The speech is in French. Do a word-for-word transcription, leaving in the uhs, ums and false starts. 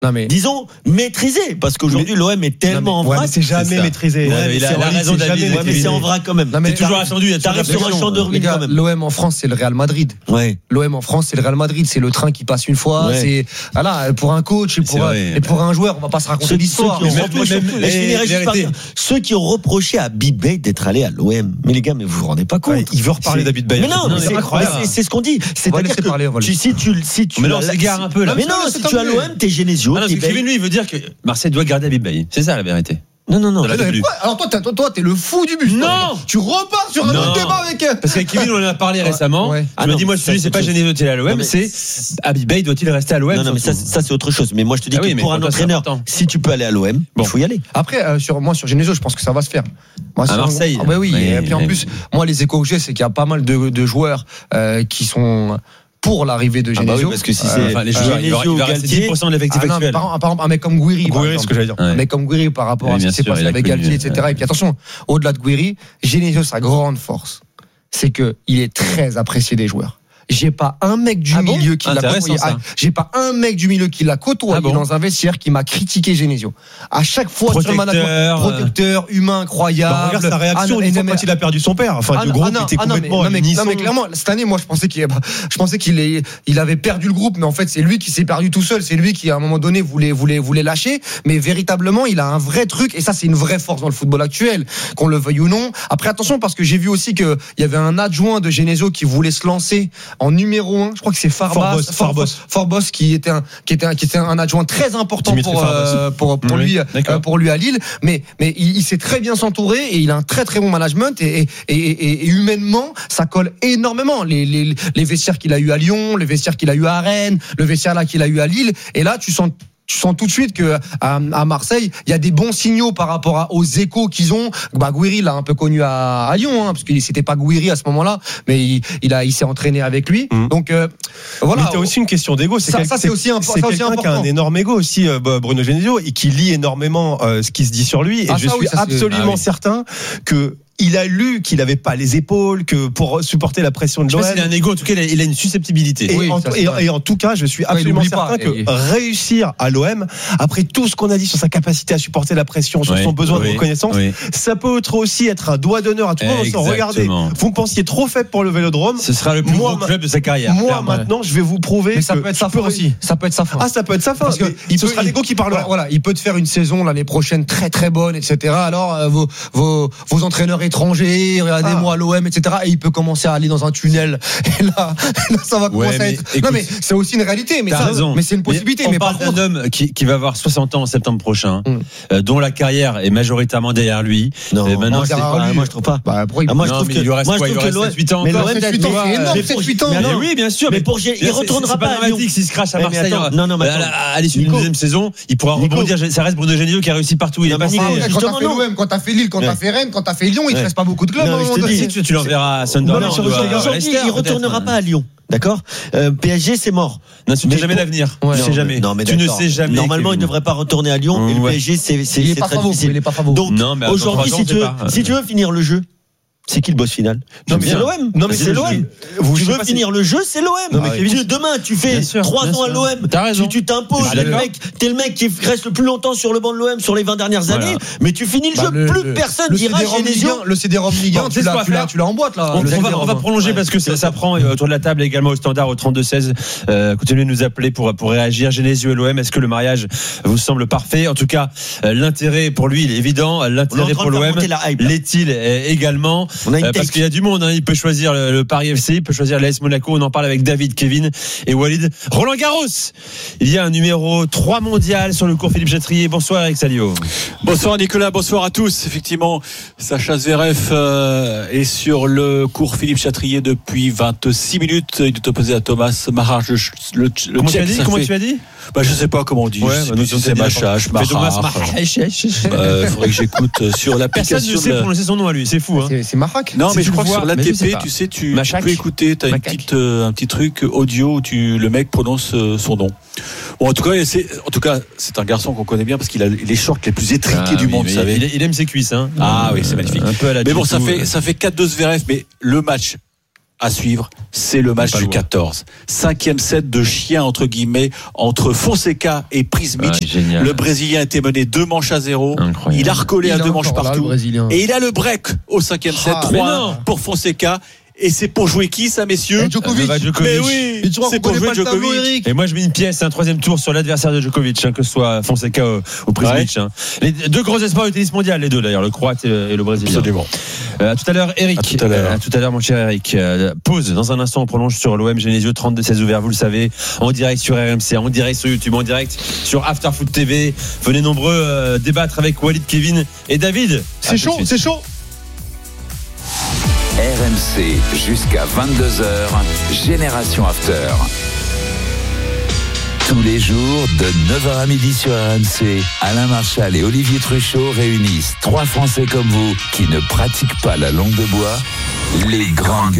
Non mais disons maîtrisé, parce qu'aujourd'hui l'O M est tellement non, mais, en vrac. Ouais, c'est jamais c'est maîtrisé. Ouais, ouais, il a, il a raison David. Ouais, mais c'est en vrac quand même. Non, mais t'es toujours attendu. T'arrives sur un champ de ruines quand même. L'O M en France, c'est le Real Madrid. Ouais. L'O M en France, c'est le Real Madrid. C'est le train qui passe une fois. Ouais. C'est voilà, pour un coach et pour, et pour un joueur, on va pas se raconter l'histoire. Ceux qui ont reproché à Bibey d'être allé à l'O M. Mais les gars, mais vous vous rendez pas compte. Il veut reparler d'David Bayer. Mais non, c'est incroyable. C'est ce qu'on dit. C'est-à-dire que si tu si tu mais non, on s'égare un peu là. Mais non, si tu as l'O M, t'es Genesio. Kevin lui, il veut dire que Marseille doit garder Habib Bailly. C'est ça la vérité. Non, non, non. Alors toi, toi, toi, t'es le fou du bus. Non. Tu repars sur un autre débat avec. Parce qu'avec Kevin, on en a parlé récemment. Ouais. Ah tu me dis, moi, je te dis, c'est pas Genesio doit-il aller à l'O M, c'est Habib Bailly doit-il rester à l'O M. Non, non, mais ça, ça c'est autre chose. Mais moi, je te dis ah oui, que pour un entraîneur, si tu peux aller à l'O M, il faut y aller. Après, euh, sur moi, sur Genesio, je pense que ça va se faire. Moi, à Marseille. Ah, bah oui. Et puis en plus, moi, les échos que j'ai, c'est qu'il y a pas mal de, de joueurs euh, qui sont pour l'arrivée de Genesio. Ah bah oui, parce que si c'est euh, enfin, les joueurs, Genesio, il va rester dix pour cent de l'effectif ah non, actuel. Par, par exemple, un mec comme Gouiri, Gouiri, ce que j'allais dire. Un mec comme Gouiri par rapport oui, à ce qui s'est passé avec Galtier, et cetera. Ouais. Et puis attention, au-delà de Gouiri, Genesio, sa grande force, c'est que il est très apprécié des joueurs. J'ai pas un mec du ah milieu bon qui l'a côtoyé. Ah, j'ai pas un mec du milieu qui l'a côtoyé ah bon dans un vestiaire qui m'a critiqué Genesio. À chaque fois protecteur, sur le management, protecteur, humain incroyable. Bah, regarde sa réaction ah, une fois quand il a perdu son père. Enfin, ah, le groupe ah, non, était ah, non, complètement mais, non, mais, unisson. non, mais clairement, cette année, moi, je pensais qu'il, je pensais qu'il est, il avait perdu le groupe, mais en fait, c'est lui qui s'est perdu tout seul. C'est lui qui, à un moment donné, voulait, voulait, voulait lâcher. Mais véritablement, il a un vrai truc, et ça, c'est une vraie force dans le football actuel, qu'on le veuille ou non. Après, attention, parce que j'ai vu aussi que il y avait un adjoint de Genesio qui voulait se lancer en numéro un. Je crois que c'est Farbas, Farbos, Farbos qui était un, qui était un, qui était un adjoint très important Dimitri pour, euh, pour, pour oui, lui, euh, pour lui à Lille. Mais, mais il, il sait très bien s'entourer et il a un très très bon management et, et, et, et, et humainement, ça colle énormément. Les, les, les vestiaires qu'il a eu à Lyon, les vestiaires qu'il a eu à Rennes, le vestiaire là qu'il a eu à Lille. Et là, tu sens Tu sens tout de suite que à, à Marseille, il y a des bons signaux par rapport à, aux échos qu'ils ont. Bah, Gouiri l'a un peu connu à, à Lyon, hein, parce que c'était pas Gouiri à ce moment-là, mais il, il a, il s'est entraîné avec lui. Mmh. Donc euh, voilà. Mais t'as aussi une question d'ego. C'est ça, quel, ça c'est, c'est aussi, un, c'est ça quelqu'un aussi qui a un énorme ego aussi, euh, Bruno Genesio, et qui lit énormément euh, ce qui se dit sur lui. Et ah, je ça, suis oui, absolument ah, oui. certain que il a lu qu'il n'avait pas les épaules, que pour supporter la pression de l'O M. Il a un ego, en tout cas, il a une susceptibilité. Et, oui, en, et, et en tout cas, je suis absolument ouais, certain pas. que et... réussir à l'O M, après tout ce qu'on a dit sur sa capacité à supporter la pression, sur oui, son besoin oui, de reconnaissance, oui. ça peut être aussi être un doigt d'honneur à tout le monde. Regardez, vous me pensiez trop faible pour le Vélodrome. Ce sera le plus moi, gros club de sa carrière. Moi, clairement. Maintenant, je vais vous prouver. Mais ça peut être sa fin aussi. Ça peut être sa fin. Ah, ça peut être sa fin. Parce que il ce sera l'ego qui parlera. Voilà, il peut te faire une saison l'année prochaine très très bonne, et cetera. Alors, vos vos vos entraîneurs étrangers. Regardez-moi à l'O M, et cetera. Et il peut commencer à aller dans un tunnel. Et là, là ça va commencer ouais, à être. Écoute, non, mais c'est aussi une réalité. Mais, ça, mais c'est une possibilité. On mais parle par contre... d'un homme qui, qui va avoir soixante ans en septembre prochain, mm. euh, dont la carrière est majoritairement derrière lui. Non, et maintenant, moi, c'est pas, lui. moi je trouve pas. Bah, il... ah, moi je trouve que il lui reste moi, quoi, je il trouve lui reste huit ans mais encore. Mais sept huit ans, c'est énorme, sept huit ans. Mais oui, bien sûr. Mais pour il retournera pas à Lyon. S'il se crache à Marseille, non, non, à l'issue d'une deuxième saison, il pourra rebondir. Ça reste Bruno Genesio qui a réussi partout. Il est passé. Quand t'as fait l'O M, quand t'as fait Lille, quand t'as fait Rennes, quand t'as fait Lyon, il te reste pas beaucoup de clubs. Tu l'enverras à Sunderland. Aujourd'hui, il retournera pas à Lyon. D'accord. Euh, P S G, c'est mort. Non, tu ne sais jamais l'avenir. Ouais, tu sais jamais. Non, mais tu ne sais jamais. Normalement, il ne devrait pas retourner à Lyon. Mmh, et le ouais. P S G, c'est, c'est, il est c'est pas très favori, difficile. Il est pas favori. Donc, non, mais aujourd'hui, si tu veux, pas... si tu veux finir le jeu, c'est qui le boss final? Non, mais c'est l'O M. Non, mais c'est l'O M. Vous tu veux finir le jeu, c'est l'O M. Non, mais Kevin, demain, tu fais trois ans à l'O M. Tu, tu t'imposes. T'es le mec, t'es le mec qui reste le plus longtemps sur le banc de l'O M sur les vingt dernières années. Mais tu finis le jeu. Plus personne dira Genesio. Le C D-ROM Ligue un, tu l'as en boîte, là. On va prolonger parce que ça prend autour de la table également au standard au trente-deux seize. Continuez de nous appeler pour réagir. Genesio et l'O M. Est-ce que le mariage vous semble parfait? En tout cas, l'intérêt pour lui, il est évident. L'intérêt pour l'O M l'est-il également? Parce qu'il y a du monde, hein. Il peut choisir le, le Paris F C, il peut choisir l'A S Monaco. On en parle avec David, Kevin et Walid. Roland Garros. Il y a un numéro trois mondial sur le cours Philippe Chatrier. Bonsoir Eric Salio. Bonsoir Nicolas, bonsoir à tous. Effectivement, Sacha Zverev euh, est sur le cours Philippe Chatrier depuis vingt-six minutes. Il est opposé à Thomas Marar. Le, le, le comment tchèque, tu as dit, comment fait... tu as dit bah, je sais pas comment on dit. Ouais, je bah, sais c'est Machache, Marar. Il euh, faudrait que j'écoute sur l'application. Personne ne sait prononcer son nom à lui, c'est fou. Hein. C'est, c'est Marak. Non, mais je crois que sur l'A T P, tu sais, tu, tu peux écouter, tu as une petite, euh, un petit truc audio où tu, le mec prononce euh, son nom. Bon, en tout cas, c'est, en tout cas, c'est un garçon qu'on connaît bien parce qu'il a les shorts les plus étriqués ah, du oui, monde, vous savez. Il, il aime ses cuisses, hein. Ah oui, c'est magnifique. Un peu à la mais bon, ça fait, ça fait quatre deux Zverev, mais le match à suivre, c'est le match du quatorze. Cinquième set de chien, entre guillemets, entre Fonseca et Prismic. Ah, le Brésilien était mené deux manches à zéro. Incroyable. Il a recollé il à deux manches partout. Là, et il a le break au cinquième set. Ah, trois un pour Fonseca. Et c'est pour jouer qui, ça, messieurs? Djokovic. Djokovic. Mais oui, c'est pour jouer Djokovic. Tableau, et moi, je mets une pièce, un troisième tour sur l'adversaire de Djokovic, hein, que ce soit Fonseca ou, ou Prismic. Ouais. Hein. Les deux gros espoirs du tennis mondial, les deux d'ailleurs, le Croate et le, et le Brésilien. Absolument. Euh, à tout à l'heure, Eric. À tout à l'heure, euh, à tout à l'heure mon cher Eric. Euh, pause. Dans un instant, on prolonge sur l'O M Genesio, trente-deux seize ouverts, vous le savez, en direct sur R M C, en direct sur YouTube, en direct sur After Foot T V. Venez nombreux euh, débattre avec Walid, Kevin et David. C'est chaud, c'est chaud. R M C jusqu'à vingt-deux heures, Génération After. Tous les jours, de neuf heures à midi sur R M C, Alain Marchal et Olivier Truchot réunissent trois Français comme vous qui ne pratiquent pas la langue de bois, les grandes